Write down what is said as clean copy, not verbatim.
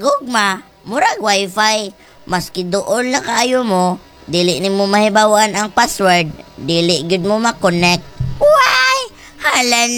gugma, murag wifi. Maski duol na kaayo mo, dili nimo mahibawan ang password, dili gid mo ma-connect. Why? Hala